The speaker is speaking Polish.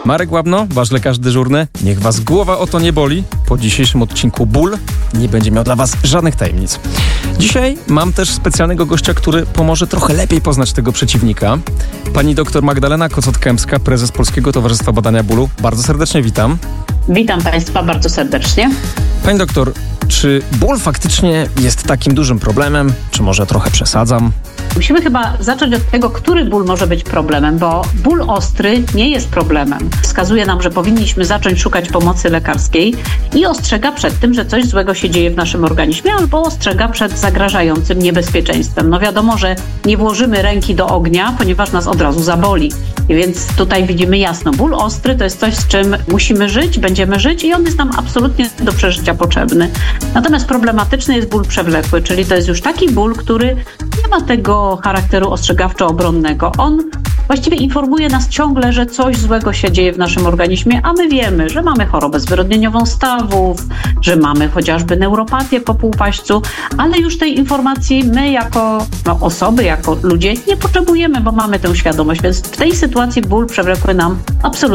Marek Łabno, wasz lekarz dyżurny. Niech was głowa o to nie boli. Po dzisiejszym odcinku ból nie będzie miał dla was żadnych tajemnic. Dzisiaj mam też specjalnego gościa, który pomoże trochę lepiej poznać tego przeciwnika. Pani doktor Magdalena Kocot-Kępska, prezes Polskiego Towarzystwa Badania Bólu. Bardzo serdecznie witam. Witam Państwa bardzo serdecznie. Pani doktor, czy ból faktycznie jest takim dużym problemem? Czy może trochę przesadzam? Musimy chyba zacząć od tego, który ból może być problemem, bo ból ostry nie jest problemem. Wskazuje nam, że powinniśmy zacząć szukać pomocy lekarskiej i ostrzega przed tym, że coś złego się dzieje w naszym organizmie, albo ostrzega przed zagrażającym niebezpieczeństwem. No wiadomo, że nie włożymy ręki do ognia, ponieważ nas od razu zaboli. Więc tutaj widzimy jasno, ból ostry to jest coś, z czym musimy żyć, będziemy żyć i on jest nam absolutnie do przeżycia potrzebny. Natomiast problematyczny jest ból przewlekły, czyli to jest już taki ból, który nie ma tego charakteru ostrzegawczo-obronnego. On właściwie informuje nas ciągle, że coś złego się dzieje w naszym organizmie, a my wiemy, że mamy chorobę zwyrodnieniową stawów, że mamy chociażby neuropatię po półpaśćcu, ale już tej informacji my jako osoby, jako ludzie nie potrzebujemy, bo mamy tę świadomość, więc w tej sytuacji ból przewlekły nam absolutnie